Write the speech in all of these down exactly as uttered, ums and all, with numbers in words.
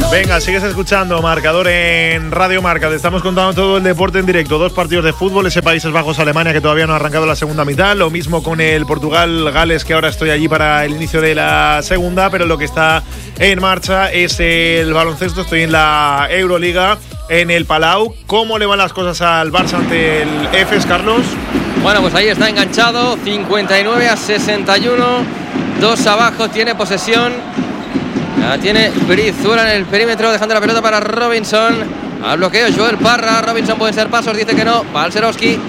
Venga, sigues escuchando Marcador en Radio Marca. Te estamos contando todo el deporte en directo. Dos partidos de fútbol, ese Países Bajos-Alemania que todavía no ha arrancado la segunda mitad. Lo mismo con el Portugal-Gales, que ahora estoy allí para el inicio de la segunda. Pero lo que está en marcha es el baloncesto. Estoy en la Euroliga, en el Palau. ¿Cómo le van las cosas al Barça ante el Efes, Carlos? Bueno, pues ahí está enganchado, cincuenta y nueve a sesenta y uno. Dos abajo, tiene posesión. La tiene Brizuela en el perímetro, dejando la pelota para Robinson. Al bloqueo, Joel Parra. Robinson, pueden ser pasos, dice que no. Balcerowski,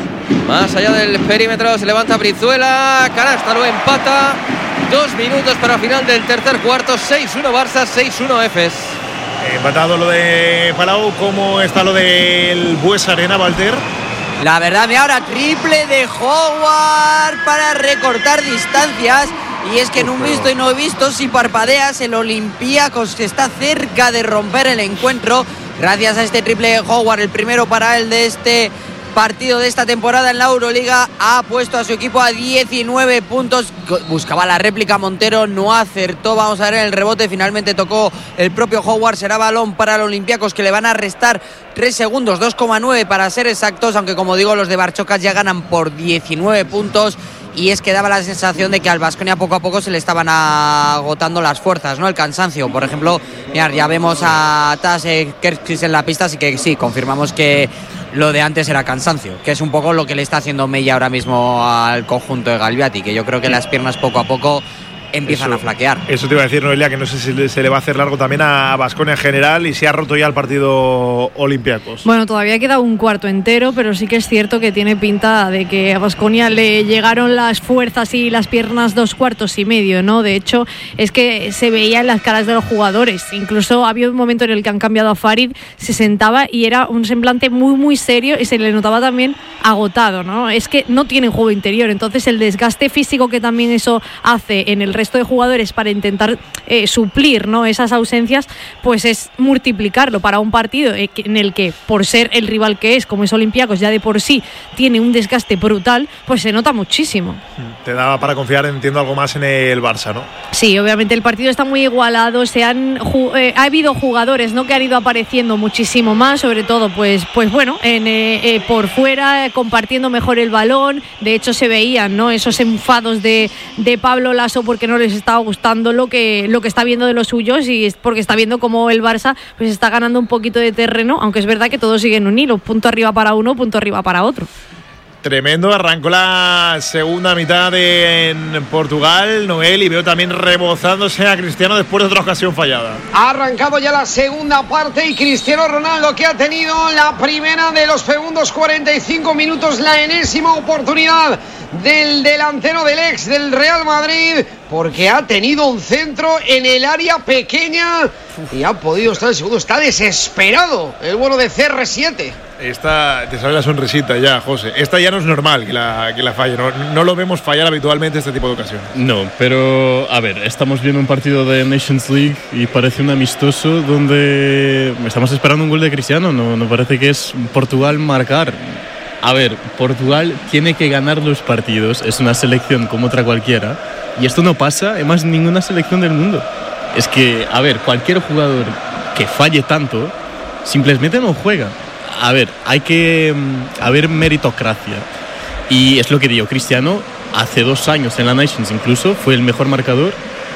más allá del perímetro, se levanta Brizuela. Canasta, lo empata. Dos minutos para el final del tercer cuarto. seis uno Barça, seis uno Efes. Empatado lo de Palau. ¿Cómo está lo del Bues Arena, Walter? La verdad, me ahora triple de Howard para recortar distancias. Y es que en un visto y no he visto, si parpadeas, el Olympiacos está cerca de romper el encuentro gracias a este triple de Howard, el primero para él de este partido de esta temporada en la Euroliga. Ha puesto a su equipo a diecinueve puntos. Buscaba la réplica Montero, no acertó. Vamos a ver en el rebote, finalmente tocó el propio Howard. Será balón para los Olympiacos, que le van a restar tres segundos, dos coma nueve para ser exactos, aunque como digo, los de Barchocas ya ganan por diecinueve puntos. Y es que daba la sensación de que al Baskonia poco a poco se le estaban agotando las fuerzas, ¿no? El cansancio. Por ejemplo, mirad, ya vemos a Tas Kerskis en la pista, así que sí, confirmamos que lo de antes era cansancio, que es un poco lo que le está haciendo Mella ahora mismo al conjunto de Galviati, que yo creo que las piernas poco a poco empiezan eso, a flaquear. Eso te iba a decir, Noelia, que no sé si se le va a hacer largo también a Baskonia en general y si ha roto ya el partido Olympiacos. Bueno, todavía queda un cuarto entero, pero sí que es cierto que tiene pinta de que a Baskonia le llegaron las fuerzas y las piernas dos cuartos y medio, ¿no? De hecho, es que se veía en las caras de los jugadores. Incluso había un momento en el que han cambiado a Farid, se sentaba y era un semblante muy, muy serio y se le notaba también agotado, ¿no? Es que no tienen juego interior, entonces el desgaste físico que también eso hace en el resto de jugadores para intentar eh, suplir, ¿no?, esas ausencias, pues es multiplicarlo para un partido eh, en el que, por ser el rival que es, como es Olympiacos, ya de por sí tiene un desgaste brutal, pues se nota muchísimo. Te daba para confiar, entiendo, algo más en el Barça, ¿no? Sí, obviamente el partido está muy igualado, se han eh, ha habido jugadores, ¿no?, que han ido apareciendo muchísimo más, sobre todo pues pues bueno, en, eh, eh, por fuera, compartiendo mejor el balón. De hecho se veían, ¿no?, esos enfados de, de Pablo Laso porque no les estaba gustando lo que lo que está viendo de los suyos, y es porque está viendo cómo el Barça pues está ganando un poquito de terreno, aunque es verdad que todos siguen un hilo, punto arriba para uno, punto arriba para otro. Tremendo, arrancó la segunda mitad en Portugal, Noel, y veo también rebozándose a Cristiano después de otra ocasión fallada. Ha arrancado ya la segunda parte y Cristiano Ronaldo, que ha tenido la primera de los segundos cuarenta y cinco minutos, la enésima oportunidad del delantero del ex del Real Madrid, porque ha tenido un centro en el área pequeña y ha podido estar el segundo. Está desesperado el bueno de C R siete. Esta, te sale la sonrisita ya, José. Esta ya no es normal que la, que la falle. No, no lo vemos fallar habitualmente este tipo de ocasiones. No, pero a ver, estamos viendo un partido de Nations League y parece un amistoso donde estamos esperando un gol de Cristiano. No, no parece que es Portugal marcar. A ver, Portugal tiene que ganar los partidos. Es una selección como otra cualquiera. Y esto no pasa en más ninguna selección del mundo. Es que, a ver, cualquier jugador que falle tanto simplemente no juega. A ver, hay que haber meritocracia. Y es lo que digo, Cristiano hace dos años en la Nations incluso fue el mejor marcador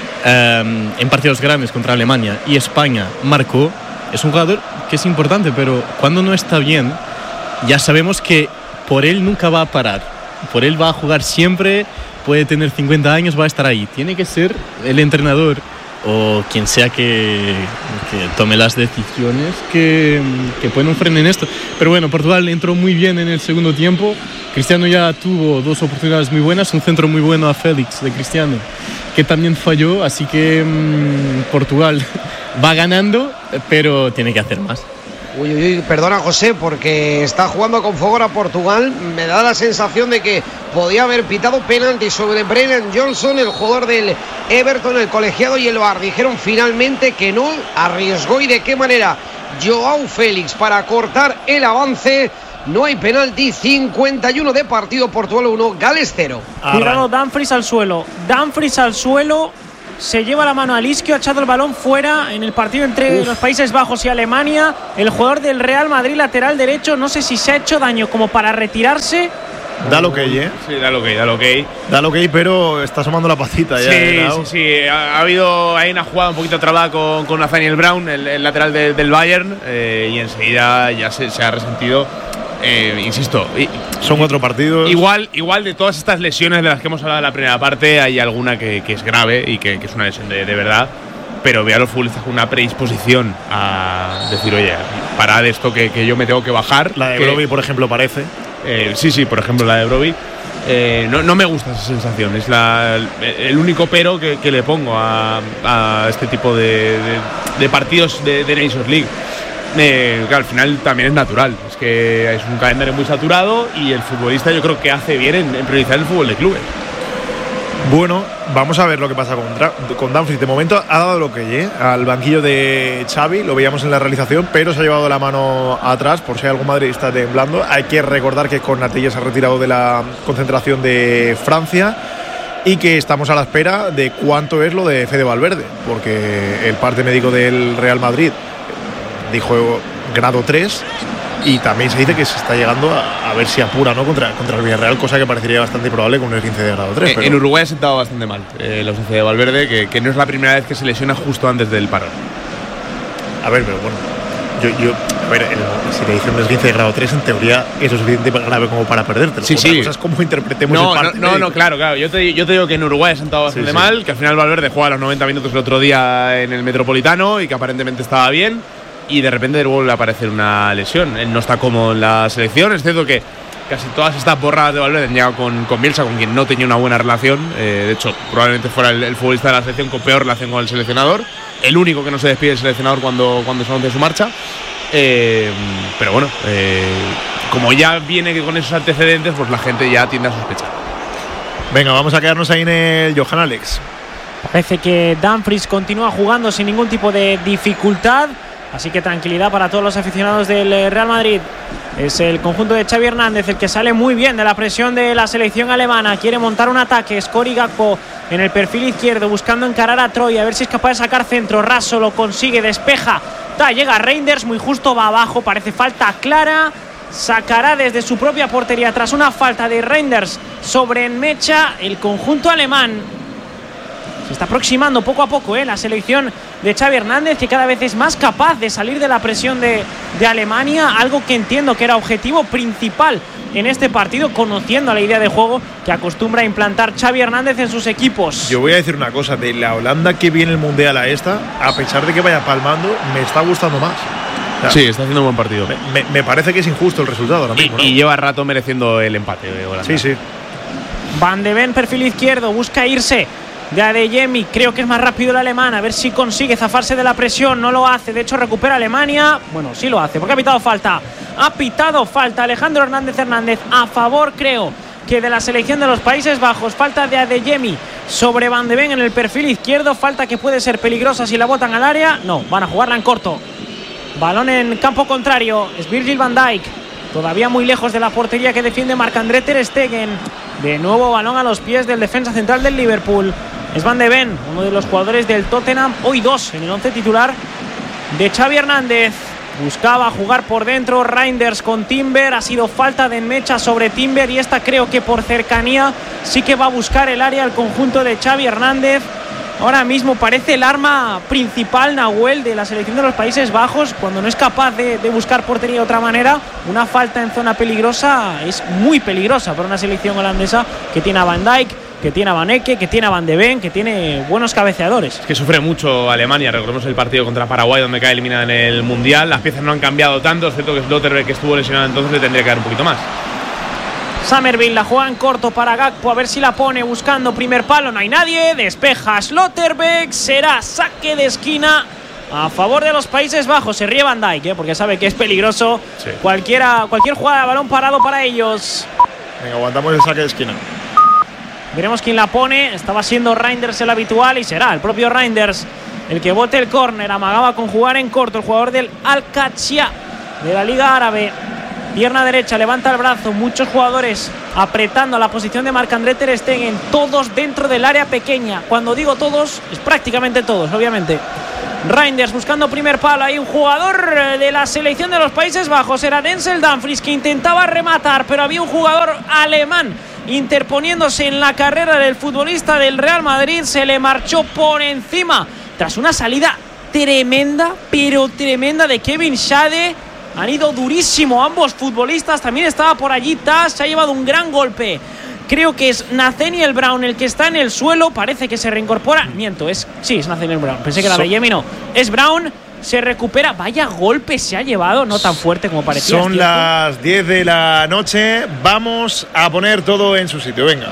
um, en partidos grandes contra Alemania. Y España marcó. Es un jugador que es importante, pero cuando no está bien, ya sabemos que por él nunca va a parar. Por él va a jugar siempre, puede tener cincuenta años, va a estar ahí. Tiene que ser el entrenador o quien sea que, que tome las decisiones que, que ponen un freno en esto. Pero bueno, Portugal entró muy bien en el segundo tiempo. Cristiano ya tuvo dos oportunidades muy buenas, un centro muy bueno a Félix de Cristiano, que también falló, así que mmm, Portugal va ganando, pero tiene que hacer más. Uy, uy, uy, perdona, José, porque está jugando con fogor a Portugal. Me da la sensación de que podía haber pitado penalti sobre Brennan Johnson, el jugador del Everton, el colegiado, y el V A R dijeron finalmente que no. Arriesgó, y de qué manera, Joao Félix, para cortar el avance. No hay penalti. Cincuenta y uno de partido, Portugal uno, Gales cero. Tirado Dumfries al suelo, Dumfries al suelo se lleva la mano al isquio, ha echado el balón fuera en el partido entre Uf. los Países Bajos y Alemania. El jugador del Real Madrid, lateral derecho, no sé si se ha hecho daño como para retirarse. Da lo que hay, ¿eh? Sí, da lo que hay, da lo que hay. Da lo que hay, pero está asomando la patita ya. Sí, ¿eh? sí, sí. Ha, ha habido ahí una jugada un poquito trabada con, con Nathaniel Brown, el, el lateral de, del Bayern, eh, y enseguida ya se, se ha resentido. Eh, insisto, y, son cuatro partidos. Igual, igual de todas estas lesiones de las que hemos hablado en la primera parte, hay alguna que, que es grave y que, que es una lesión de, de verdad. Pero veo a los futbolistas con una predisposición a decir, oye, parad esto que, que yo me tengo que bajar. La de que, Broby, por ejemplo, parece. Eh, sí, sí, por ejemplo, la de Broby. Eh, no, no me gusta esa sensación. Es la, el único pero que, que le pongo a, a este tipo de, de, de partidos de, de Nations League. Eh, que al final también es natural. Es que es un calendario muy saturado y el futbolista yo creo que hace bien en, en priorizar el fútbol de clubes. Bueno, vamos a ver lo que pasa con, con Dumfries. De momento ha dado lo que ¿eh? al banquillo de Xavi, lo veíamos en la realización, pero se ha llevado la mano atrás por si hay algún madridista temblando. Hay que recordar que Konate se ha retirado de la concentración de Francia y que estamos a la espera de cuánto es lo de Fede Valverde, porque el parte médico del Real Madrid dijo grado tres. Y también se dice que se está llegando a, a ver si apura, ¿no? contra, contra el Villarreal, cosa que parecería bastante probable con el quince de grado tres. Eh, pero... En Uruguay ha sentado bastante mal eh, la ausencia de Valverde, que, que no es la primera vez que se lesiona justo antes del parón. A ver, pero bueno, yo, yo a ver, el, si le dicen un quince de grado tres, en teoría es lo suficiente grave como para perdértelo. Sí, Otra sí. cosa es cómo interpretemos no, el parte no, no, no, claro, claro. Yo te, yo te digo que en Uruguay ha sentado bastante sí, sí. mal, que al final Valverde juega los noventa minutos el otro día en el Metropolitano y que aparentemente estaba bien. Y de repente vuelve a aparecer una lesión. Él no está como en la selección. Es cierto que casi todas estas borradas de Valverde han llegado con, con Bielsa, con quien no tenía una buena relación. Eh, de hecho, probablemente fuera el, el futbolista de la selección con peor relación con el seleccionador. El único que no se despide del seleccionador cuando, cuando se anuncia su marcha. Eh, pero bueno, eh, como ya viene con esos antecedentes, pues la gente ya tiende a sospechar. Venga, vamos a quedarnos ahí en el Johan Alex. Parece que Dumfries continúa jugando sin ningún tipo de dificultad. Así que tranquilidad para todos los aficionados del Real Madrid. Es el conjunto de Xavi Hernández el que sale muy bien de la presión de la selección alemana. Quiere montar un ataque. Scori Gakpo en el perfil izquierdo buscando encarar a Troy. A ver si es capaz de sacar centro. Raso lo consigue, despeja. Da, llega Reinders, muy justo, va abajo. Parece falta clara. Sacará desde su propia portería tras una falta de Reinders sobre Enmecha el conjunto alemán. Se está aproximando poco a poco ¿eh? la selección de Xavi Hernández, que cada vez es más capaz de salir de la presión de, de Alemania, algo que entiendo que era objetivo principal en este partido, conociendo la idea de juego que acostumbra a implantar Xavi Hernández en sus equipos. Yo voy a decir una cosa, de la Holanda que viene el Mundial a esta, a pesar de que vaya palmando, me está gustando más. O sea, sí, está haciendo un buen partido. Me, me, me parece que es injusto el resultado ahora mismo, y, ¿no? y lleva rato mereciendo el empate de Holanda. Sí, sí. Van de Ven, perfil izquierdo, busca irse de Adeyemi, creo que es más rápido el alemán, a ver si consigue zafarse de la presión. No lo hace, de hecho recupera Alemania. Bueno, sí lo hace, porque ha pitado falta. Ha pitado falta Alejandro Hernández Hernández a favor, creo que de la selección de los Países Bajos. Falta de Adeyemi sobre Van de Ven en el perfil izquierdo. Falta que puede ser peligrosa si la botan al área. No, van a jugarla en corto. Balón en campo contrario, es Virgil van Dijk, todavía muy lejos de la portería que defiende Marc-André ter Stegen. De nuevo balón a los pies del defensa central del Liverpool. Es Van de Ven, uno de los jugadores del Tottenham, hoy dos en el once titular de Xavi Hernández. Buscaba jugar por dentro Reinders con Timber, ha sido falta de Enmecha sobre Timber y esta creo que por cercanía sí que va a buscar el área al conjunto de Xavi Hernández. Ahora mismo parece el arma principal, Nahuel, de la selección de los Países Bajos, cuando no es capaz de, de buscar portería de otra manera. Una falta en zona peligrosa es muy peligrosa para una selección holandesa que tiene a Van Dijk, que tiene a Van Ecke, que tiene a Van de Ven, que tiene buenos cabeceadores. Es que sufre mucho Alemania. Recordemos el partido contra Paraguay, donde cae eliminada en el Mundial. Las piezas no han cambiado tanto. Es cierto que Slotterbeck, que estuvo lesionado entonces, le tendría que dar un poquito más. Summerville la juega en corto para Gakpo, a ver si la pone buscando primer palo. No hay nadie, despeja Slotterbeck. Será saque de esquina a favor de los Países Bajos. Se ríe Van Dijk, ¿eh? porque sabe que es peligroso. Sí. Cualquiera, cualquier jugada de balón parado para ellos. Venga, aguantamos el saque de esquina. Veremos quién la pone. Estaba siendo Reinders el habitual y será el propio Reinders el que bote el córner. Amagaba con jugar en corto el jugador del Al-Qadsiya de la Liga Árabe. pierna derecha, levanta el brazo, muchos jugadores apretando a la posición de Marc-André ter Stegen, todos dentro del área pequeña. Cuando digo todos, es prácticamente todos, obviamente. Reinders buscando primer palo, hay un jugador de la selección de los Países Bajos, era Denzel Dumfries, que intentaba rematar, pero había un jugador alemán interponiéndose en la carrera del futbolista del Real Madrid, se le marchó por encima tras una salida tremenda, pero tremenda de Kevin Schade. Han ido durísimo ambos futbolistas, también estaba por allí Taz, se ha llevado un gran golpe. Creo que es Nathaniel Brown el que está en el suelo, parece que se reincorpora. Miento, es sí, es Nathaniel Brown, pensé que era de Yemi, no. Es Brown, se recupera, vaya golpe se ha llevado, no tan fuerte como parecía. Son las diez de la noche, vamos a poner todo en su sitio, venga.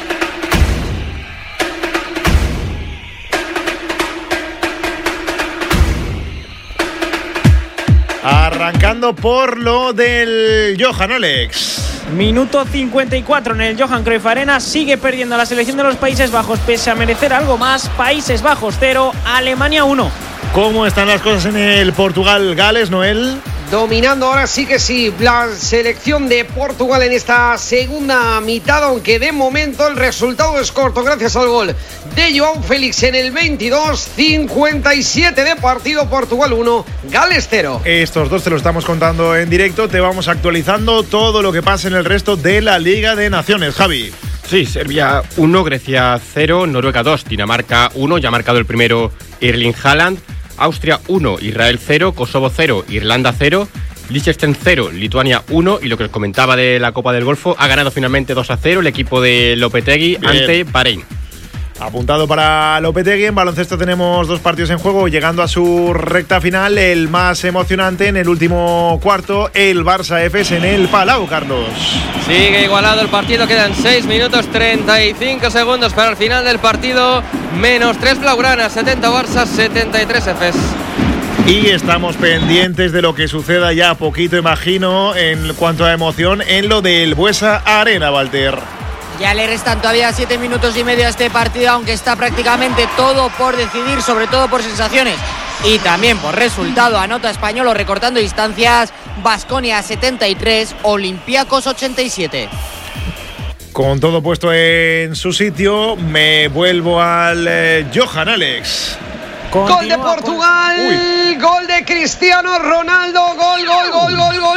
Arrancando por lo del Johan, Alex. Minuto cincuenta y cuatro en el Johan Cruyff Arena. Sigue perdiendo la selección de los Países Bajos pese a merecer algo más. Países Bajos cero, Alemania uno. ¿Cómo están las cosas en el Portugal-Gales, Noel? Dominando ahora sí que sí la selección de Portugal en esta segunda mitad, aunque de momento el resultado es corto gracias al gol de João Félix en el veintidós, cincuenta y siete de partido. Portugal uno, Gales cero. Estos dos te lo estamos contando en directo, te vamos actualizando todo lo que pasa en el resto de la Liga de Naciones, Javi. Sí, Serbia uno, Grecia cero, Noruega dos, Dinamarca uno, ya ha marcado el primero Erling Haaland. Austria uno, Israel cero, Kosovo cero, Irlanda cero, Liechtenstein cero, Lituania uno. Y lo que os comentaba de la Copa del Golfo, ha ganado finalmente dos a cero el equipo de Lopetegui Bien. ante Bahrein. Apuntado para Lopetegui. En baloncesto tenemos dos partidos en juego, llegando a su recta final, el más emocionante en el último cuarto, el Barça Efes en el Palau, Carlos. Sigue igualado el partido, quedan seis minutos treinta y cinco segundos para el final del partido. Menos tres Blaugrana, setenta Barça, setenta y tres Efes. Y estamos pendientes de lo que suceda ya poquito, imagino, en cuanto a emoción, en lo del Buesa Arena, Walter. Ya le restan todavía siete minutos y medio a este partido, aunque está prácticamente todo por decidir, sobre todo por sensaciones y también por resultado. Anota Españolo recortando distancias, Baskonia setenta y tres, Olympiacos ochenta y siete. Con todo puesto en su sitio, me vuelvo al eh, Johan, Alex. Continúa, gol de Portugal, uy. Gol de Cristiano Ronaldo, gol, gol, gol, gol, gol.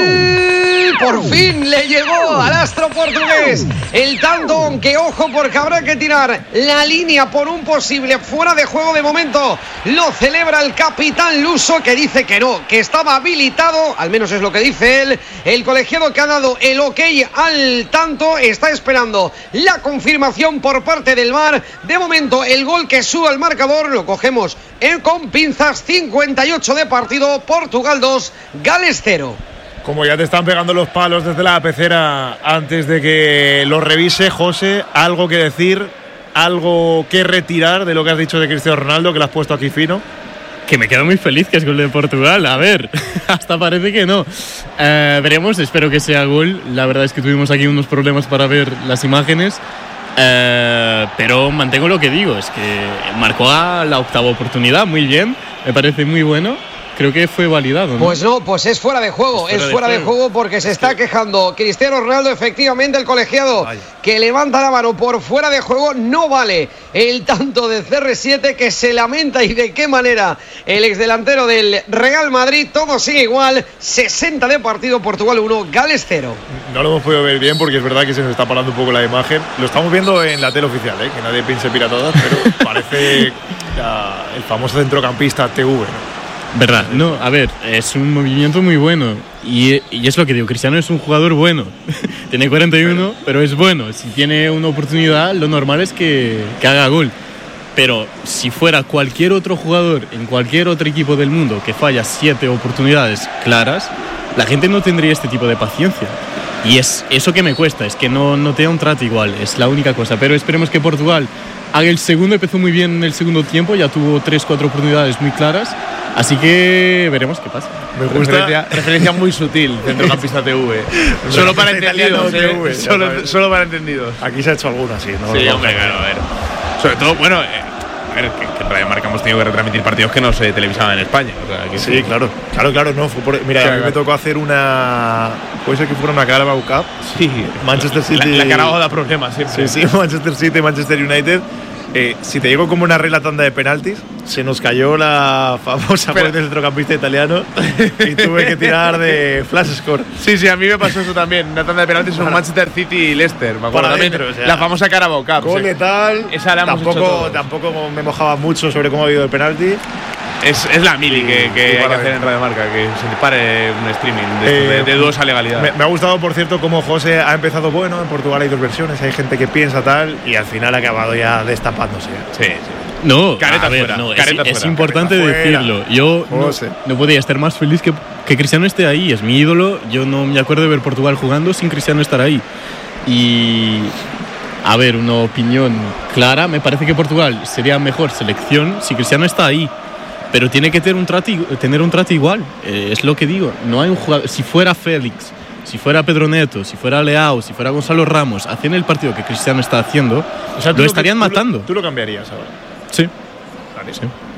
Por fin le llegó al astro portugués el tanto, aunque ojo porque habrá que tirar la línea por un posible fuera de juego. De momento lo celebra el capitán luso, que dice que no, que estaba habilitado, al menos es lo que dice él. El colegiado que ha dado el ok al tanto está esperando la confirmación por parte del V A R. De momento el gol que sube al marcador lo cogemos en con pinzas, cincuenta y ocho de partido, Portugal dos, Gales cero. Como ya te están pegando los palos desde la pecera antes de que lo revise, José, ¿algo que decir, algo que retirar de lo que has dicho de Cristiano Ronaldo, que lo has puesto aquí fino? Que me quedo muy feliz que es gol de Portugal. A ver, hasta parece que no. Eh, veremos, espero que sea gol. La verdad es que tuvimos aquí unos problemas para ver las imágenes. Eh, pero mantengo lo que digo, es que marcó a la octava oportunidad, muy bien, me parece muy bueno. Creo que fue validado, ¿no? Pues no, pues es fuera de juego, es fuera, es fuera de, de juego porque se está quejando Cristiano Ronaldo, efectivamente el colegiado Ay. que levanta la mano por fuera de juego, no vale el tanto de C R siete, que se lamenta y de qué manera el exdelantero del Real Madrid. Todo sigue igual, sesenta de partido, Portugal uno, Gales cero. No lo hemos podido ver bien porque es verdad que se nos está parando un poco la imagen, lo estamos viendo en la tele oficial, ¿eh? Que nadie piense piratadas, pero parece ya, el famoso centrocampista T V, ¿no? Verdad, no, a ver, es un movimiento muy bueno y, y es lo que digo, Cristiano es un jugador bueno, tiene cuarenta y uno, pero es bueno, si tiene una oportunidad lo normal es que, que haga gol, pero si fuera cualquier otro jugador en cualquier otro equipo del mundo que falla siete oportunidades claras, la gente no tendría este tipo de paciencia y es eso que me cuesta, es que no, no te da un trato igual, es la única cosa, pero esperemos que Portugal haga el segundo, empezó muy bien en el segundo tiempo, ya tuvo tres, cuatro oportunidades muy claras. Así que veremos qué pasa. Me gusta. Referencia, referencia muy sutil, centrocampista T V. Solo para entendidos, ¿eh? T V, solo, solo para entendidos. Aquí se ha hecho alguna, sí, ¿no? Sí, hombre, claro, a ver. Sobre todo, bueno, eh, a ver, que, que en Radio Marca hemos tenido que retransmitir partidos que no se televisaban en España. O sea, que sí, sí, claro. Claro, claro, no. Fue por, mira, sí, a mí claro. me tocó hacer una. Puede ser que fuera una Carabao Cup. Sí. Manchester City. La, la Carabao da problemas siempre. Sí, sí, Manchester City, Manchester United. Eh, si te digo como una regla tanda de penaltis, se nos cayó la famosa por el centrocampista italiano y tuve que tirar de flash score. Sí, sí, a mí me pasó eso también. Una tanda de penaltis son Manchester City y Leicester. Me acuerdo también. Dentro, o sea, la famosa Carabao Cup. Gol y tal. Esa la hemos tampoco, hecho todos. Tampoco me mojaba mucho sobre cómo ha habido el penalti. Es, es la mili que, que hay que hacer en Radio Marca, que se pare un streaming de, eh, de, de dudosa legalidad. Me, me ha gustado, por cierto, cómo José ha empezado bueno. En Portugal hay dos versiones, hay gente que piensa tal y al final ha acabado ya destapándose. Sí, sí. No, careta a ver, fuera, no, careta es, fuera, es importante decirlo. Yo no, no podía estar más feliz que, que Cristiano esté ahí. Es mi ídolo. Yo no me acuerdo de ver Portugal jugando sin Cristiano estar ahí. Y a ver, una opinión clara. Me parece que Portugal sería mejor selección si Cristiano está ahí. Pero tiene que tener un trato, tener un trato igual. Eh, es lo que digo. No hay un jugador. Si fuera Félix, si fuera Pedro Neto, si fuera Leao, si fuera Gonzalo Ramos, haciendo el partido que Cristiano está haciendo, o sea, lo estarían lo, matando. Tú lo, tú lo cambiarías ahora. Sí. Vale, sí.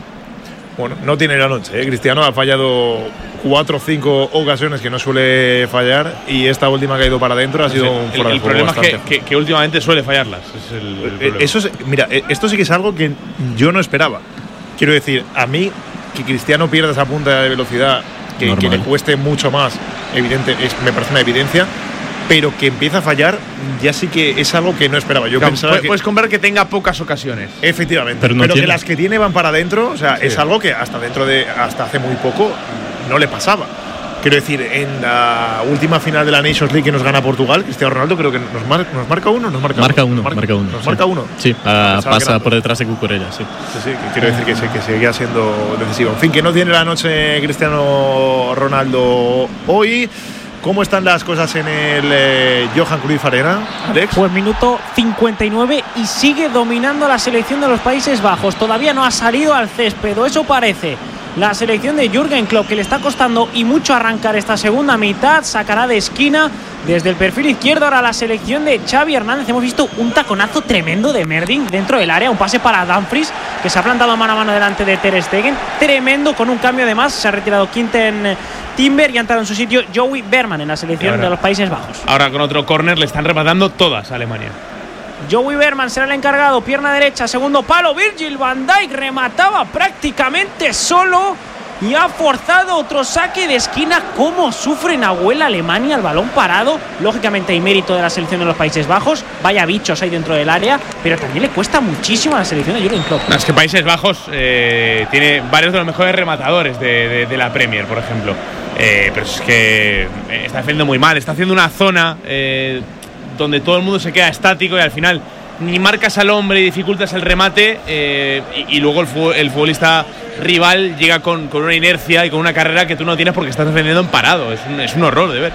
Bueno, no tiene la noche, ¿eh? Cristiano ha fallado cuatro o cinco ocasiones que no suele fallar y esta última que ha ido para adentro ha sido un fuera el, de el juego problema es que, bastante. que, que últimamente suele fallarlas. Es el, el problema. Eso es, mira, esto sí que es algo que yo no esperaba. Quiero decir, a mí que Cristiano pierda esa punta de velocidad que, que le cueste mucho más, evidente, es, me parece una evidencia. Pero que empieza a fallar, ya sí que es algo que no esperaba. Yo claro, pensaba puedes, que puedes comprar que tenga pocas ocasiones. Efectivamente, pero, no pero que las que tiene van para adentro, o sea, sí. es algo que hasta dentro de hasta hace muy poco no le pasaba. Quiero decir, en la última final de la Nations League que nos gana Portugal, Cristiano Ronaldo creo que nos, mar, nos marca uno, nos marca, marca uno, uno, marca uno, nos sí. marca uno. Sí, uh, pasa por detrás de Cucurella, sí. Sí, sí, que quiero decir que, sí, que seguía siendo decisivo. En fin, que no tiene la noche Cristiano Ronaldo hoy. ¿Cómo están las cosas en el eh, Johan Cruyff Arena, Alex? Pues minuto cincuenta y nueve y sigue dominando la selección de los Países Bajos. Todavía no ha salido al césped, o eso parece. La selección de Jürgen Klopp, que le está costando y mucho arrancar esta segunda mitad, sacará de esquina desde el perfil izquierdo. Ahora la selección de Xavi Hernández. Hemos visto un taconazo tremendo de Merding dentro del área, un pase para Dumfries, que se ha plantado mano a mano delante de Ter Stegen. Tremendo, con un cambio de más. Se ha retirado Quinten Timber y ha entrado en su sitio Joey Berman en la selección ahora, de los Países Bajos. Ahora con otro córner le están rematando todas a Alemania. Joey Berman será el encargado, pierna derecha, segundo palo. Virgil van Dijk remataba prácticamente solo y ha forzado otro saque de esquina. Cómo sufre Nahuel Alemania, el balón parado. Lógicamente hay mérito de la selección de los Países Bajos. Vaya bichos hay dentro del área, pero también le cuesta muchísimo a la selección de Jürgen Klopp. No, es que Países Bajos eh, tiene varios de los mejores rematadores de, de, de la Premier, por ejemplo. Eh, pero es que está haciendo muy mal. Está haciendo una zona eh, donde todo el mundo se queda estático y al final ni marcas al hombre y dificultas el remate eh, y, y luego el, el futbolista rival llega con, con una inercia y con una carrera que tú no tienes porque estás defendiendo en parado. Es un, es un horror de ver.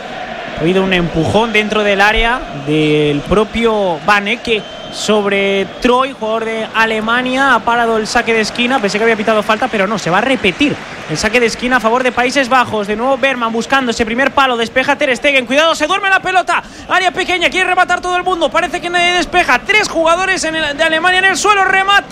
Ha habido un empujón dentro del área del propio Van Ecke sobre Troy, jugador de Alemania. Ha parado el saque de esquina. Pensé que había pitado falta, pero no, se va a repetir el saque de esquina a favor de Países Bajos. De nuevo Berman buscando ese primer palo. Despeja Ter Stegen. Cuidado, se duerme la pelota. Área pequeña, quiere rematar todo el mundo. Parece que nadie despeja. Tres jugadores en el, de Alemania en el suelo.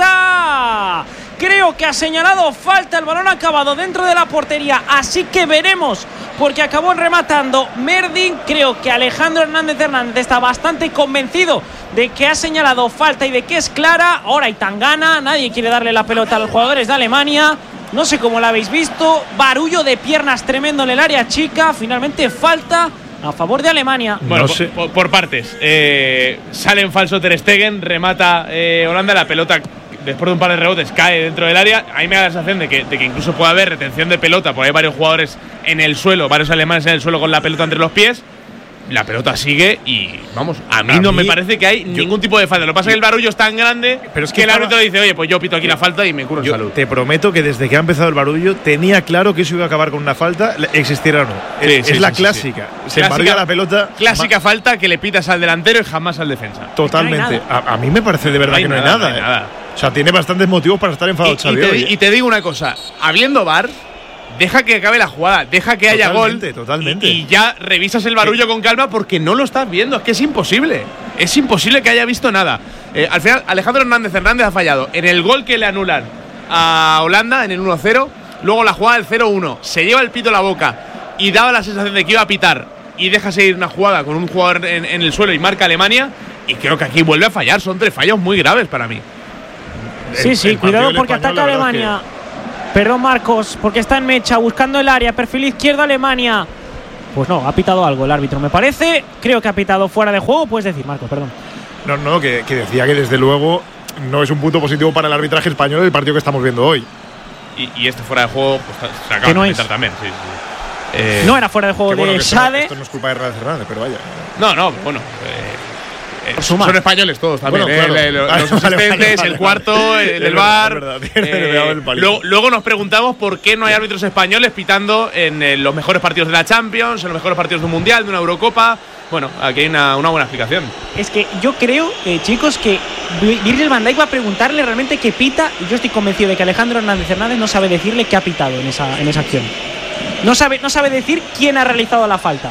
Remata. Creo que ha señalado falta. El balón ha acabado dentro de la portería. Así que veremos, porque acabó rematando Merding. Creo que Alejandro Hernández Hernández está bastante convencido de que ha señalado falta y de que es clara. Ahora hay tangana. Nadie quiere darle la pelota a los jugadores de Alemania. No sé cómo la habéis visto. Barullo de piernas tremendo en el área chica. Finalmente falta a favor de Alemania. Bueno, no sé. por, por partes. Eh, sale en falso Ter Stegen. Remata eh, Holanda. La pelota, después de un par de rebotes, cae dentro del área. A mí me da la sensación de que, de que incluso puede haber retención de pelota, porque hay varios jugadores en el suelo, varios alemanes en el suelo con la pelota entre los pies. La pelota sigue y, vamos, a mí a no mí, me parece que hay yo, ningún tipo de falta. Lo que pasa es que el barullo es tan grande pero es que, que el árbitro dice, oye, pues yo pito aquí la falta y me curo en salud. Te prometo que desde que ha empezado el barullo tenía claro que eso iba a acabar con una falta, existiera o no. Sí, es sí, es sí, la sí, clásica. Sí. Se embarulla la pelota. Clásica falta que le pitas al delantero y jamás al defensa. Totalmente. No a, a mí me parece de verdad no que no hay nada. nada, no hay nada. O sea, tiene bastantes motivos para estar enfadado, y, Xavi. Y te, y te digo una cosa, habiendo V A R, deja que acabe la jugada, deja que haya totalmente, gol totalmente. Y, y ya revisas el barullo con calma porque no lo estás viendo, es que es imposible. es imposible que haya visto nada. Eh, al final, Alejandro Hernández Hernández ha fallado en el gol que le anulan a Holanda en el uno cero, luego la jugada del cero uno, se lleva el pito a la boca y daba la sensación de que iba a pitar y deja seguir una jugada con un jugador en, en el suelo y marca Alemania, y creo que aquí vuelve a fallar. Son tres fallos muy graves para mí. Sí, El- sí, el cuidado partido porque español, ataca la verdad Alemania. Perdón, Marcos, porque está en mecha, buscando el área, perfil izquierdo Alemania. Pues no, ha pitado algo el árbitro, me parece. Creo que ha pitado fuera de juego, puedes decir, Marcos, perdón. No, no, que, que decía que desde luego no es un punto positivo para el arbitraje español el partido que estamos viendo hoy. Y, y este fuera de juego pues, se acaba Que no de es. quitar también. Sí, sí. Eh, No era fuera de juego Que bueno, de que esto, no, Sade. esto no es culpa de Hernández Hernández, pero vaya. No, no, bueno. Eh, eh, Suma. son españoles todos también. Bueno, eh, claro. le- lo- Vale, los vale, asistentes, vale, vale, el cuarto, vale. el Es del verdad, bar. es verdad, tiene- le daba el palito. luego, luego nos preguntamos por qué no hay árbitros españoles pitando en eh, los mejores partidos de la Champions, en los mejores partidos de un Mundial, de una Eurocopa. Bueno, aquí hay una, una buena explicación. Es que yo creo, eh, chicos, que Vi- Virgil van Dijk va a preguntarle realmente qué pita, y yo estoy convencido de que Alejandro Hernández Hernández no sabe decirle qué ha pitado en esa, en esa acción. No sabe, no sabe decir quién ha realizado la falta.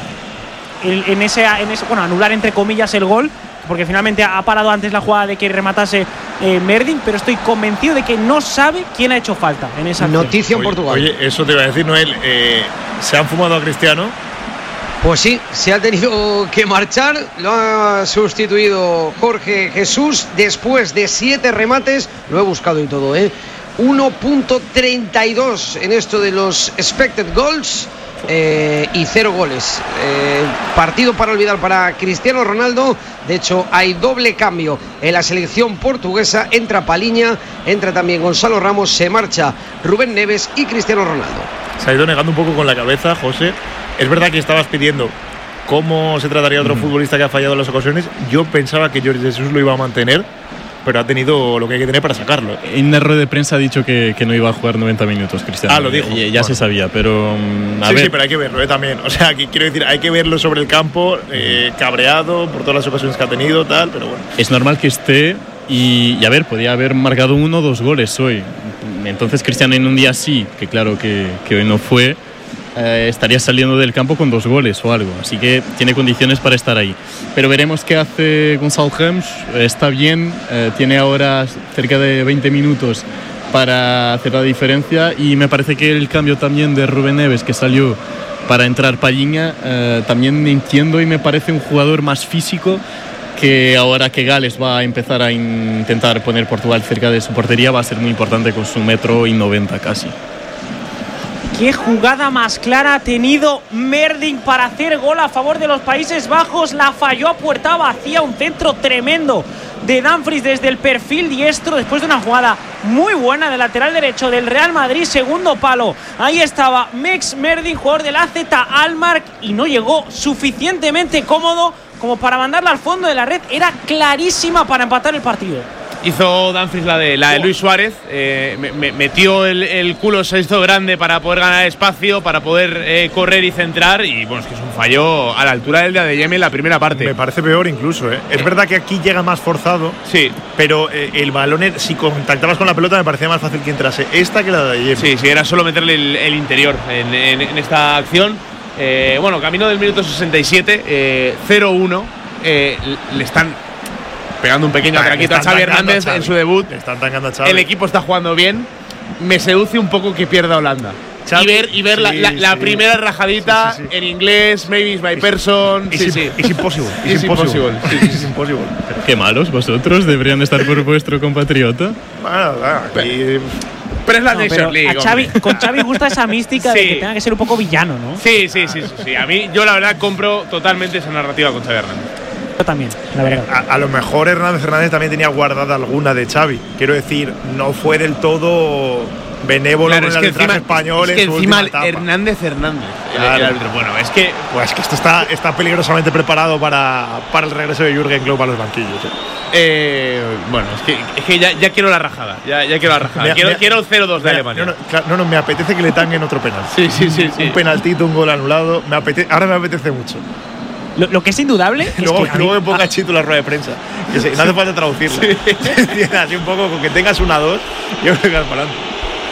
El- en, ese, en ese, bueno, anular entre comillas el gol, porque finalmente ha parado antes la jugada de que rematase eh, Merding, pero estoy convencido de que no sabe quién ha hecho falta en esa acción. Noticia en Oye, Portugal. Oye, eso te iba a decir, Noel. Eh, se han fumado a Cristiano. Pues sí, se ha tenido que marchar, lo ha sustituido Jorge Jesús después de siete remates, lo he buscado y todo, ¿eh? uno punto treinta y dos en esto de los expected goals eh, y cero goles. Eh, partido para olvidar para Cristiano Ronaldo. De hecho, hay doble cambio en la selección portuguesa. Entra Paliña, entra también Gonzalo Ramos, se marcha Rubén Neves y Cristiano Ronaldo. Se ha ido negando un poco con la cabeza, José. Es verdad que estabas pidiendo cómo se trataría otro mm. futbolista que ha fallado en las ocasiones. Yo pensaba que Jorge Jesús lo iba a mantener, pero ha tenido lo que hay que tener para sacarlo. En la rueda de prensa ha dicho que, que no iba a jugar noventa minutos, Cristiano. Ah, lo dijo. Ya, ya bueno. se sabía, pero a sí, ver. sí, pero hay que verlo, ¿eh? También. O sea, que quiero decir, hay que verlo sobre el campo, eh, cabreado por todas las ocasiones que ha tenido, tal, pero bueno. Es normal que esté y, y a ver, podía haber marcado uno o dos goles hoy. Entonces Cristiano en un día así, que claro que, que hoy no fue, eh, estaría saliendo del campo con dos goles o algo. Así que tiene condiciones para estar ahí. Pero veremos qué hace Gonzalo Ramos. Está bien, eh, tiene ahora cerca de veinte minutos para hacer la diferencia. Y me parece que el cambio también de Rubén Neves, que salió para entrar Paliña, eh, también entiendo y me parece un jugador más físico, que ahora que Gales va a empezar a intentar poner Portugal cerca de su portería, va a ser muy importante con su metro y noventa casi. Qué jugada más clara ha tenido Merding para hacer gol a favor de los Países Bajos. La falló a puerta vacía, un centro tremendo de Dumfries desde el perfil diestro, después de una jugada muy buena del lateral derecho del Real Madrid, segundo palo. Ahí estaba Mex Merding, jugador del A Z Alkmaar, y no llegó suficientemente cómodo como para mandarla al fondo de la red. Era clarísima para empatar el partido. Hizo Dumfries la de, la de Luis Suárez, eh, me, me metió el, el culo, se hizo grande para poder ganar espacio, para poder eh, correr y centrar, y bueno, es que es un fallo a la altura del de Adeyemi en la primera parte. Me parece peor incluso, ¿eh? Es eh. verdad que aquí llega más forzado, sí, pero eh, el balón, si contactabas con la pelota, me parecía más fácil que entrase esta que la de Adeyemi. Sí, sí, era solo meterle el, el interior en, en, en esta acción. Eh, bueno, camino del minuto sesenta y siete, eh, cero uno, eh, le están pegando un pequeño atraquito a Xavi Hernández en su debut. Están tangando a Xavi. El equipo está jugando bien. Me seduce un poco que pierda Holanda. Xavi, y ver, y ver sí, la, la, la sí. primera rajadita sí, sí, sí. en inglés, maybe is my person. Es, sí, es, sí. es imposible. Es, es imposible. imposible. Es imposible. Qué malos vosotros, deberían estar por vuestro compatriota. Bueno, aquí… Pero es la no, Nation League. A Xavi, con Xavi gusta esa mística sí. de que tenga que ser un poco villano, ¿no? Sí, sí, sí, sí, sí. A mí, yo la verdad compro totalmente esa narrativa con Xavi Hernández. Yo también, la verdad. A, a lo mejor Hernández Hernández también tenía guardada alguna de Xavi. Quiero decir, no fue del todo benévolo claro, con es el que arbitraje encima, español es que en su encima última etapa. Hernández Hernández. Claro. El árbitro. Bueno, es que pues es que esto está, está peligrosamente preparado para, para el regreso de Jürgen Klopp a los banquillos. ¿eh? Eh, bueno, es que, es que ya, ya quiero la rajada. Ya, ya quiero la rajada. Mira, quiero, mira, quiero cero dos de mira, Alemania. No no, claro, no, no, me apetece que le tanguen otro penal. Sí, sí, sí. sí. Un penaltito, un gol anulado. Me apetece, ahora me apetece mucho. Lo, lo que es indudable es luego, que luego mí, me ponga ah, chito la rueda de prensa. Que se, no hace falta traducirla. Sí. Así un poco, con que tengas una dos, yo creo que vas para adelante.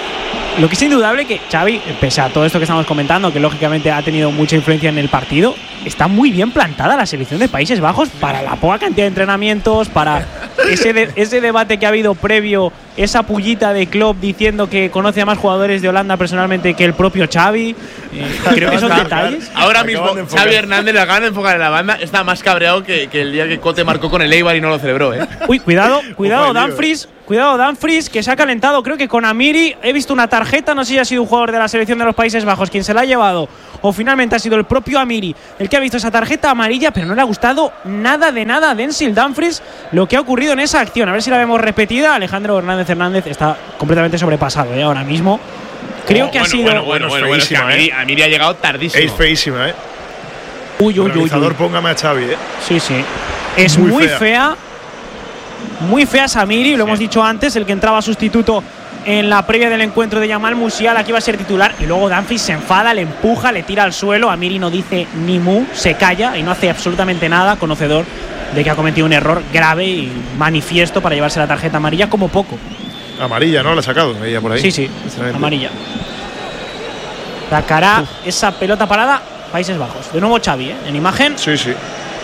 Lo que es indudable que Xavi, pese a todo esto que estamos comentando, que lógicamente ha tenido mucha influencia en el partido, está muy bien plantada la selección de Países Bajos para la poca cantidad de entrenamientos, para ese, de, ese debate que ha habido previo, esa pullita de Klopp diciendo que conoce a más jugadores de Holanda personalmente que el propio Xavi. Eh, creo que son detalles. Ahora mismo Xavi Hernández le acaban de enfocar en la banda, está más cabreado que, que el día que Cote marcó con el Eibar y no lo celebró, ¿eh? Uy, cuidado, cuidado, Dumfries. Cuidado, Dumfries, que se ha calentado, creo que con Amiri. He visto una tarjeta, no sé si ha sido un jugador de la selección de los Países Bajos quien se la ha llevado, o finalmente ha sido el propio Amiri el que ha visto esa tarjeta amarilla, pero no le ha gustado nada de nada a Denzel Dumfries lo que ha ocurrido en esa acción. A ver si la vemos repetida. Alejandro Hernández Hernández está completamente sobrepasado, ¿eh? Ahora mismo. Creo oh, que bueno, ha sido. Bueno, bueno, bueno, bueno, es que Amiri, ¿eh? Amiri ha llegado tardísimo. Es feísima, ¿eh? Uy, uy, uy, uy. Póngame a Xavi, ¿eh? Sí, sí. Es muy, muy fea. fea. Muy fea Samiri, lo sí. hemos dicho antes, el que entraba sustituto en la previa del encuentro de Yamal Musiala, aquí va a ser titular, y luego Dumfries se enfada, le empuja, le tira al suelo. Amiri no dice ni mu, se calla y no hace absolutamente nada, conocedor de que ha cometido un error grave y manifiesto para llevarse la tarjeta amarilla como poco. Amarilla, ¿no? La ha sacado ella por ahí. Sí, sí, amarilla. Sacará esa pelota parada Países Bajos. De nuevo Xavi, ¿eh? En imagen. Sí, sí.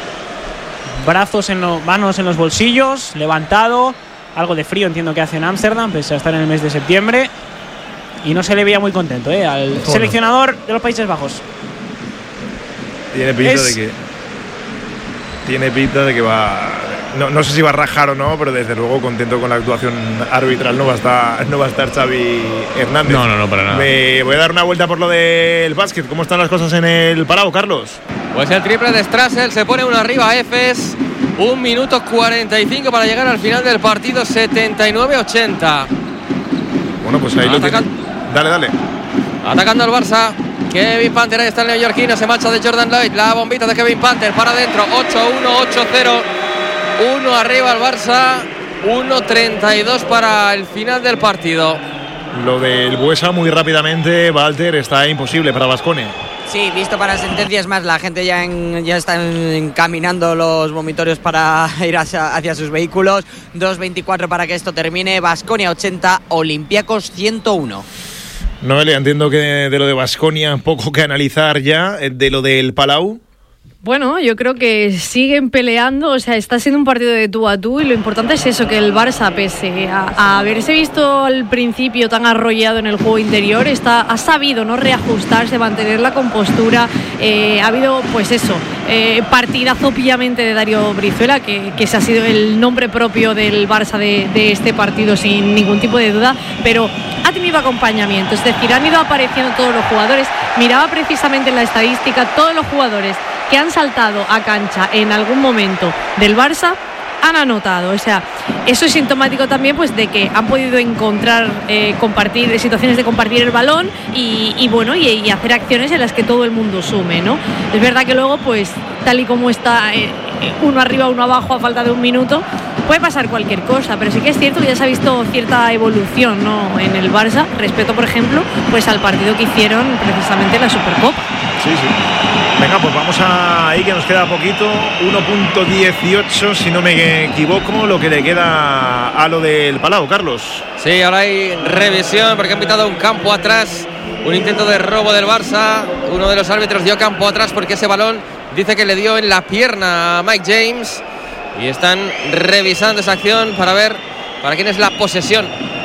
Brazos en los, manos en los bolsillos, levantado. Algo de frío entiendo que hace en Ámsterdam, pese a estar en el mes de septiembre. Y no se le veía muy contento, ¿eh? Al bueno. seleccionador de los Países Bajos. Tiene pinta es... de que. Tiene pinta de que va. No, no sé si va a rajar o no, pero desde luego contento con la actuación arbitral no va a estar, no va a estar Xavi Hernández. No, no, no, para nada. Me voy a dar una vuelta por lo del básquet. ¿Cómo están las cosas en el Palau, Carlos? Pues el triple de Strassel se pone uno arriba a Efes. Un minuto cuarenta y cinco para llegar al final del partido, setenta y nueve ochenta. Bueno, pues ahí Atacan... lo tiene. Dale, dale. Atacando al Barça. Kevin Panther, ahí está el neoyorquino. Se marcha de Jordan Lloyd. La bombita de Kevin Panther para adentro. ocho uno, ocho cero. Uno arriba al Barça. uno treinta y dos para el final del partido. Lo del Buesa muy rápidamente, Walter, está imposible para Baskonia. Sí, visto para sentencias más, la gente ya, en, ya está encaminando los vomitorios para ir hacia, hacia sus vehículos. dos veinticuatro para que esto termine. Baskonia ochenta, Olympiacos ciento uno. Noelia, entiendo que de lo de Baskonia poco que analizar ya, de lo del Palau. Bueno, yo creo que siguen peleando, o sea, está siendo un partido de tú a tú y lo importante es eso, que el Barça, pese a, a haberse visto al principio tan arrollado en el juego interior, está, ha sabido no reajustarse, mantener la compostura. Eh, ha habido, pues eso, eh, partidazo obviamente de Dario Brizuela, que, que ese ha sido el nombre propio del Barça de, de este partido sin ningún tipo de duda, pero ha tenido acompañamiento, es decir, han ido apareciendo todos los jugadores. Miraba precisamente en la estadística, todos los jugadores que han saltado a cancha en algún momento del Barça han anotado, o sea, eso es sintomático también pues de que han podido encontrar eh, compartir situaciones de compartir el balón y, y bueno y, y hacer acciones en las que todo el mundo sume, ¿no? Es verdad que luego pues tal y como está eh, uno arriba uno abajo a falta de un minuto puede pasar cualquier cosa, pero sí que es cierto que ya se ha visto cierta evolución, ¿no? En el Barça respecto, por ejemplo, pues al partido que hicieron precisamente en la Supercopa. Sí, sí. Venga, pues vamos a ahí que nos queda poquito, uno punto dieciocho si no me equivoco, lo que le queda a lo del Palau, Carlos. Sí, ahora hay revisión porque han pitado un campo atrás, un intento de robo del Barça. Uno de los árbitros dio campo atrás porque ese balón dice que le dio en la pierna a Mike James y están revisando esa acción para ver para quién es la posesión.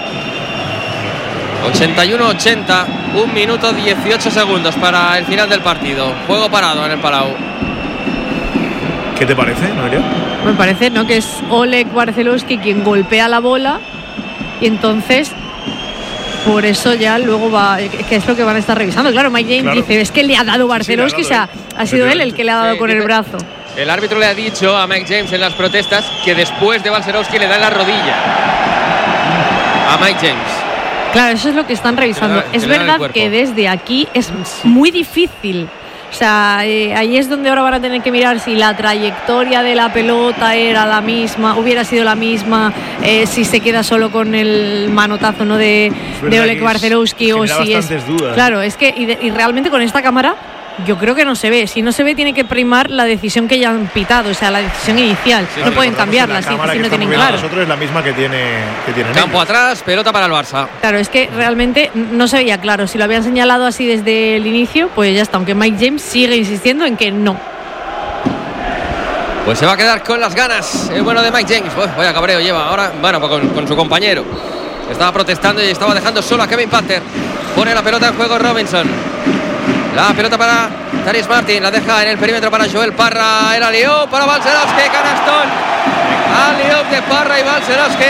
ochenta y uno ochenta, un minuto dieciocho segundos para el final del partido. Juego parado en el Palau. ¿Qué te parece, Noelia? Me parece, ¿no? Que es Oleg Barcelowski quien golpea la bola y entonces por eso ya luego va, que es lo que van a estar revisando. Claro, Mike James claro. dice, es que le ha dado Barcelowski, sí, o sea, ha sido él el que le ha dado sí, con el brazo. El árbitro le ha dicho a Mike James en las protestas que después de Barcelowski le da la rodilla a Mike James. Claro, eso es lo que están revisando. Da, es verdad que desde aquí es muy difícil. O sea, eh, ahí es donde ahora van a tener que mirar si la trayectoria de la pelota era la misma, hubiera sido la misma, eh, si se queda solo con el manotazo, ¿no? de, de Oleg Barcelowski o si es. Dudas. Claro, es que y, de, y realmente con esta cámara Yo creo que no se ve. Si no se ve, tiene que primar la decisión que ya han pitado, o sea, la decisión inicial. Sí, no pueden cambiarla si, si no tienen claro. Nosotros es la misma que tiene, que tienen Campo ellos. Atrás, pelota para el Barça. Claro, es que realmente no se veía claro. Si lo habían señalado así desde el inicio, pues ya está. Aunque Mike James sigue insistiendo en que no. Pues se va a quedar con las ganas el bueno de Mike James. Uf, vaya cabreo lleva ahora, bueno, pues con, con su compañero. Estaba protestando y estaba dejando solo a Kevin Panther. Pone la pelota en juego Robinson. La pelota para Tyrese Martin, la deja en el perímetro para Joel Parra. El alley-oop para Balcerowski, canastón. Alley-oop de Parra y Balcerowski.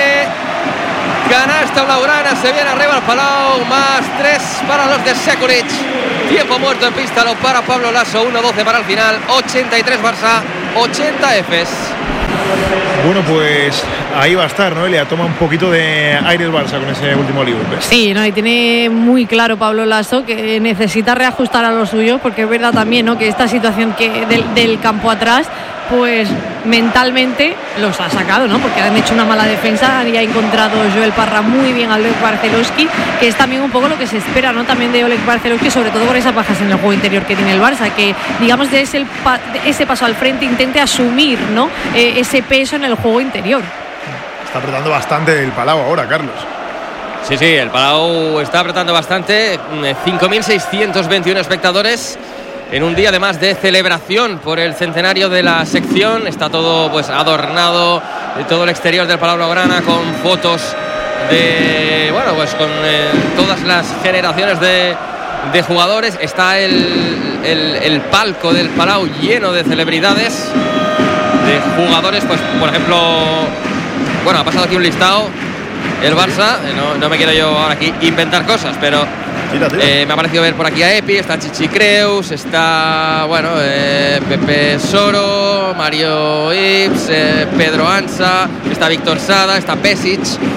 Canasta blaugrana, se viene arriba al Palau. Más tres para los de Sekulic. Tiempo muerto en pista, lo para Pablo Lasso. uno doce para el final. ochenta y tres Barça, ochenta Efes. Bueno, pues ahí va a estar, Noelia. Toma un poquito de aire el Barça con ese último libro. Sí, no, y tiene muy claro Pablo Lasso que necesita reajustar a lo suyo, porque es verdad también, ¿no?, que esta situación que del, del campo atrás, pues mentalmente los ha sacado, ¿no? Porque han hecho una mala defensa y ha encontrado Joel Parra muy bien a Oleg Barcelowski, que es también un poco lo que se espera, ¿no?, también de Oleg Barcelowski, sobre todo por esas bajas en el juego interior que tiene el Barça, que digamos de ese, de ese paso al frente intente asumir, ¿no?, eh, ese peso en el juego interior. Está apretando bastante el Palau ahora, Carlos. Sí, sí, el Palau está apretando bastante. cinco mil seiscientos veintiuno espectadores en un día además de celebración por el centenario de la sección. Está todo pues adornado, todo el exterior del Palau Blaugrana con fotos de, bueno, pues con eh, todas las generaciones de, de jugadores. Está el, el, el palco del Palau lleno de celebridades, de jugadores, pues por ejemplo, bueno, ha pasado aquí un listado el Barça, no, no me quiero yo ahora aquí inventar cosas, pero tira, tira. Eh, me ha parecido ver por aquí a Epi, está Chichi Creus, está, bueno, eh, Pepe Soro, Mario Ips, eh, Pedro Ansa, está Víctor Sada, está Pesic,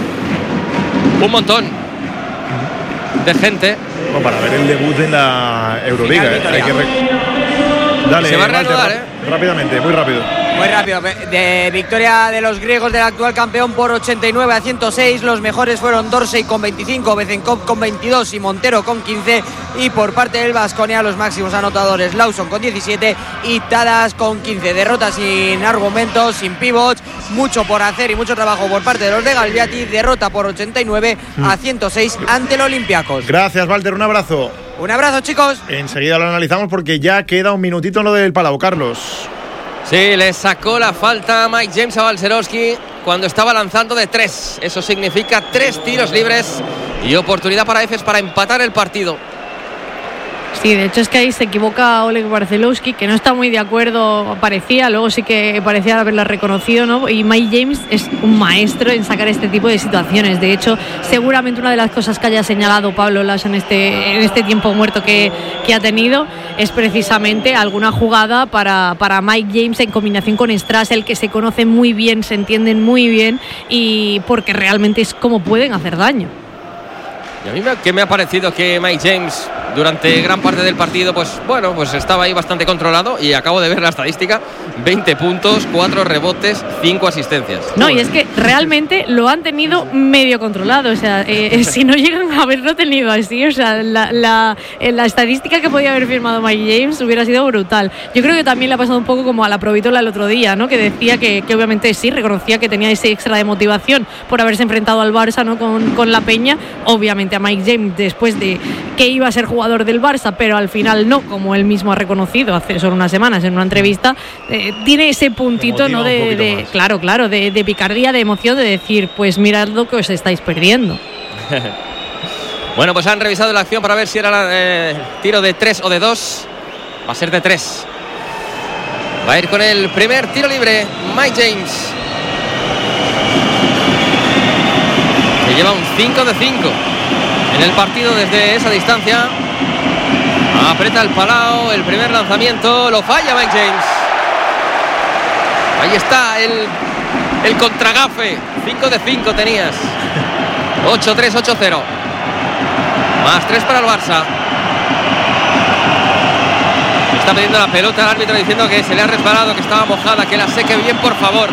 un montón de gente. Bueno, para ver el debut en la Euroliga, eh, hay que rec- Dale, se va a reanudar, eh. Rápidamente, muy rápido. Muy rápido, de victoria de los griegos del actual campeón por ochenta y nueve a ciento seis. Los mejores fueron Dorsey con veinticinco, Bezenkov con veintidós y Montero con quince. Y por parte del Baskonia los máximos anotadores, Lawson con diecisiete y Tadas con quince. Derrota sin argumentos, sin pivots, mucho por hacer y mucho trabajo por parte de los de Galviati. Derrota por ochenta y nueve a ciento seis ante el Olympiacos. Gracias, Walter, un abrazo. Un abrazo, chicos. Enseguida lo analizamos porque ya queda un minutito en lo del Palau, Carlos. Sí, le sacó la falta a Mike James a Balcerowski cuando estaba lanzando de tres. Eso significa tres tiros libres y oportunidad para Efes para empatar el partido. Sí, de hecho es que ahí se equivoca Oleg Barcelowski, que no está muy de acuerdo, parecía, luego sí que parecía haberla reconocido, ¿no? Y Mike James es un maestro en sacar este tipo de situaciones. De hecho, seguramente una de las cosas que haya señalado Pablo Lasso en este, en este tiempo muerto que, que ha tenido es precisamente alguna jugada para, para Mike James en combinación con Strassel, que se conocen muy bien, se entienden muy bien, y porque realmente es como pueden hacer daño. Y a mí me, que me ha parecido que Mike James durante gran parte del partido, pues bueno, pues estaba ahí bastante controlado, y acabo de ver la estadística: veinte puntos, cuatro rebotes, cinco asistencias. No, y es que realmente lo han tenido medio controlado, o sea, eh, si no llegan a haberlo tenido así, o sea, la, la, la estadística que podía haber firmado Mike James hubiera sido brutal. Yo creo que también le ha pasado un poco como a la Provitola el otro día, ¿no? Que decía que, que obviamente sí, reconocía que tenía ese extra de motivación por haberse enfrentado al Barça, ¿no? Con, con la Peña, obviamente a Mike James después de que iba a ser jugador del Barça, pero al final no, como él mismo ha reconocido hace solo unas semanas en una entrevista, eh, tiene ese puntito, ¿no? De, de claro, claro, de, de picardía, de emoción, de decir, pues mirad lo que os estáis perdiendo. Bueno, pues han revisado la acción para ver si era eh, tiro de tres o de dos. Va a ser de tres. Va a ir con el primer tiro libre Mike James, que lleva un cinco de cinco en el partido desde esa distancia. Aprieta el Palau, el primer lanzamiento lo falla Mike James. Ahí está el, el contragafe. cinco de cinco tenías. ocho tres, ocho cero. Más tres para el Barça. Está pidiendo la pelota al árbitro diciendo que se le ha resbalado, que estaba mojada, que la seque bien, por favor.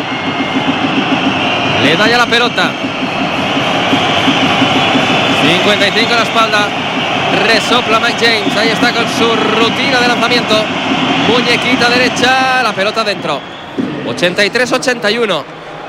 Le da ya la pelota. cincuenta y cinco en la espalda Resopla Mike James. Ahí está con su rutina de lanzamiento. Muñequita derecha. La pelota dentro. ochenta y tres ochenta y uno.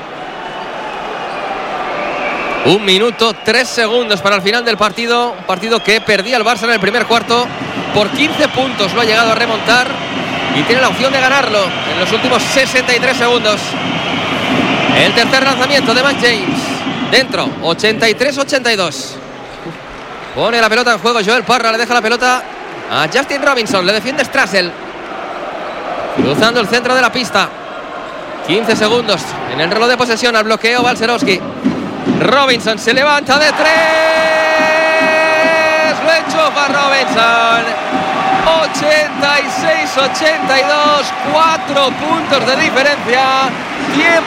Un minuto, tres segundos para el final del partido. Un partido que perdía el Barça en el primer cuarto por quince puntos. Lo ha llegado a remontar y tiene la opción de ganarlo en los últimos sesenta y tres segundos. El tercer lanzamiento de Mike James. Dentro, ochenta y tres ochenta y dos. Pone la pelota en juego Joel Parra. Le deja la pelota a Justin Robinson. Le defiende Strassel. Cruzando el centro de la pista. quince segundos en el reloj de posesión. Al bloqueo Balcerowski. Robinson se levanta de tres. Lo enchufa Robinson. ochenta y seis ochenta y dos. Cuatro puntos de diferencia. Tiempo.